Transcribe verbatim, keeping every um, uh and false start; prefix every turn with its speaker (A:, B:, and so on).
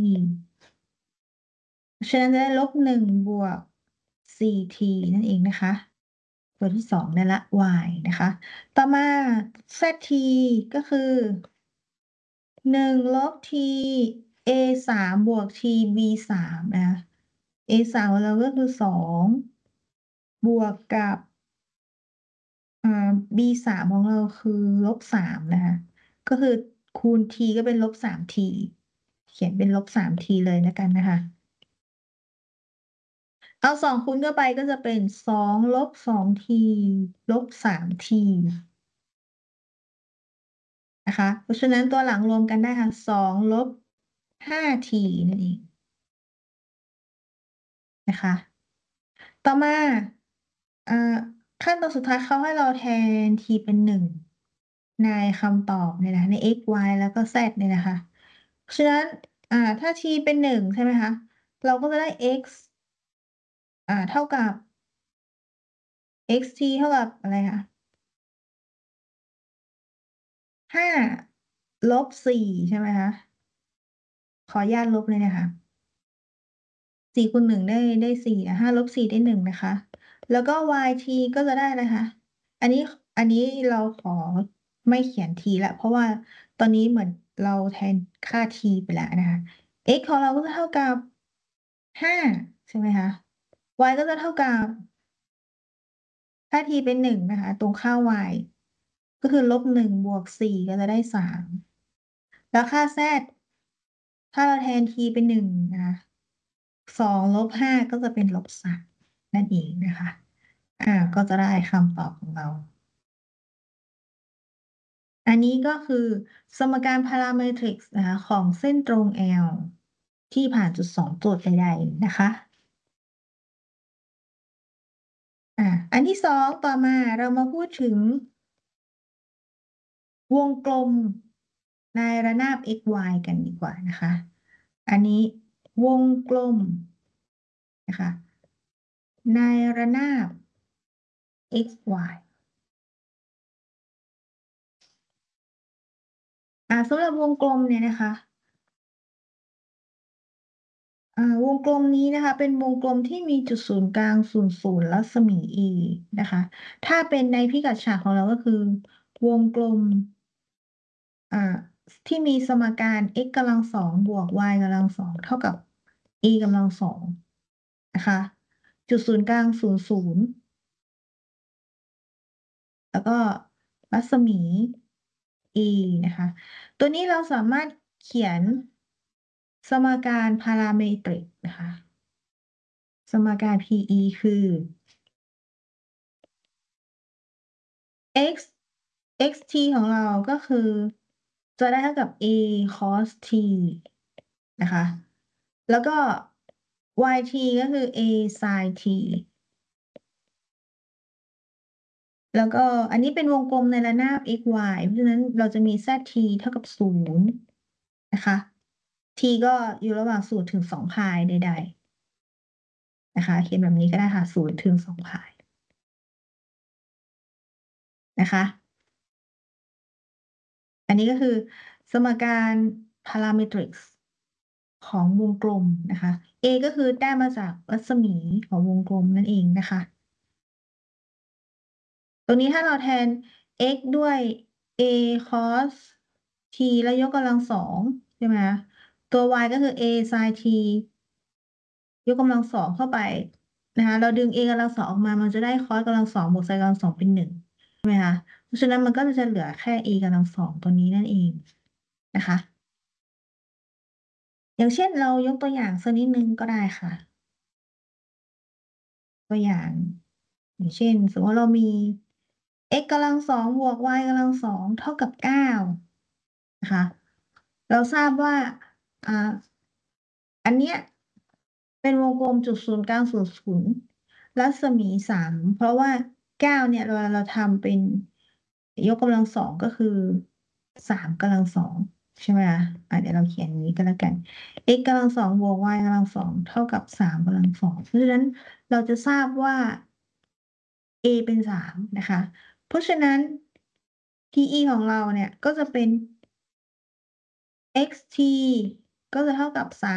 A: เพราะฉะนั้นจะได้ลบหนึ่งบวก สี่ ที นั่นเองนะคะ ตัวที่สองได้ละ y นะคะ ต่อมา zt ก็คือ หนึ่ง ลบ t a สาม บวก t b สาม นะคะ a สาม ของเราก็คือ สอง บวกกับ อ่า b สาม ของเราคือ ลบ สาม นะคะ ก็คือคูณ t ก็เป็น ลบ สาม t เขียนเป็น ลบ สาม t เลยแล้วกันนะคะ เอา สอง คูณเข้าไปก็จะเป็น สอง ลบ สอง t ลบ สาม t นะคะ เพราะฉะนั้นตัวหลังรวมกันได้ค่ะ สอง ลบ ห้า t นั่นเอง นะคะ ต่อมา อ่า ขั้นตอนสุดท้ายเขาให้เราแทน t เป็น หนึ่ง ในคำตอบเนี่ยนะ ใน x y แล้วก็ z เนี่ยนะคะ เพราะฉะนั้น อ่า ถ้า t เป็น หนึ่ง ใช่ไหมคะ เราก็จะได้ x อ่า เท่ากับ xt เท่ากับอะไรคะ ห้า ลบ สี่ ใช่ไหมคะ ขออนุญาตลบเลยนะคะ สี่ คูณ หนึ่ง ได้ ได้ สี่ อะ ห้า ลบ สี่ ได้ หนึ่ง นะคะ แล้วก็ yt ก็จะได้อะไรคะ อันนี้ อันนี้เราขอไม่เขียน t แล้ว เพราะว่าตอนนี้เหมือนเราแทนค่า t ไปแล้วนะคะ x ของเราก็จะเท่ากับ ห้า ใช่ไหมคะ y ก็จะเท่ากับ ถ้า t เป็น หนึ่ง นะคะ ตรงค่า y ก็คือ ลบ หนึ่ง บวก สี่ ก็จะได้ สาม แล้วค่า z ถ้าเราแทน t เป็น หนึ่ง นะคะ สอง ลบ ห้า ก็จะเป็น ลบ สาม นั่นเองนะคะ อ่า ก็จะได้คำตอบของเรา อันนี้ก็คือสมการ parametric นะคะ ของเส้นตรง L ที่ผ่านจุด สอง จุดใด ๆ นะคะ อ่า อันที่ สอง ต่อมาเรามาพูดถึง วงกลมในระนาบ x y กันดีกว่านะคะ อันนี้วงกลม นะคะ ในระนาบ x y อ่า สำหรับวงกลมเนี่ยนะคะ อ่า วงกลมนี้นะคะ เป็นวงกลมที่มีจุดศูนย์กลาง ศูนย์ ศูนย์ รัศมี a นะคะ ถ้าเป็นในพิกัดฉากของเรา ก็คือวงกลม อ่า ที่มีสมการ x กำลัง สอง บวก y กำลัง สอง เท่ากับ a กำลัง สอง นะคะ จุดศูนย์กลาง ศูนย์ ศูนย์ แล้วก็รัศมี a นะคะ ตัวนี้เราสามารถเขียน สมการ parametric นะคะ สมการ pe คือ x xt ของเราก็คือจะได้เท่ากับ a cos t นะคะ แล้วก็ yt ก็คือ a sin t แล้วก็อันนี้เป็นวงกลมในระนาบ x y เพราะฉะนั้นเราจะมี zt เท่ากับ ศูนย์ นะคะ t ก็อยู่ระหว่าง ศูนย์ ถึง สอง พายใด ๆ นะคะ เขียนแบบนี้ก็ได้ค่ะ ศูนย์ ถึง สอง พาย นะคะ อันนี้ก็คือสมการ parametrics ของวงกลมนะคะ a ก็คือได้มาจากรัศมีของวงกลมนั่นเองนะคะ ตรงนี้ถ้าเราแทน x ด้วย a cos t แล้วยกกำลัง สอง ใช่ไหมคะ ตัว y ก็คือ a sin t ยกกำลัง สอง เข้าไปนะคะ เราดึง a กำลัง สอง ออกมา มันจะได้ cos กำลัง สอง บวก sin กำลัง สอง เป็น หนึ่ง ใช่ไหมคะ เพราะฉะนั้นมันก็จะเหลือแค่ a กำลัง สอง ตัวนี้นั่นเองนะคะ อย่างเช่น เรายกตัวอย่างสักนิดหนึ่งก็ได้ค่ะ ตัวอย่าง อย่างเช่น สมมุติเรามี x กำลัง สอง บวก y กำลัง สอง เท่ากับ เก้า นะคะ เราทราบว่า อ่า อันเนี้ยเป็นวงกลมจุดศูนย์กลาง ศูนย์ ศูนย์ รัศมี สาม เพราะว่า เก้า เนี่ยเวลาเราทำเป็นยกกำลัง สอง ก็คือ สาม กำลัง สอง ใช่ไหมคะ อ่า เดี๋ยวเราเขียนอย่างงี้ก็แล้วกัน x กำลัง สอง บวก y กำลัง สอง เท่ากับ สาม กำลัง สอง เพราะฉะนั้นเราจะทราบว่า a เป็น สาม นะคะ เพราะฉะนั้น pe ของเราเนี่ยก็จะเป็น xt ก็จะเท่ากับ สาม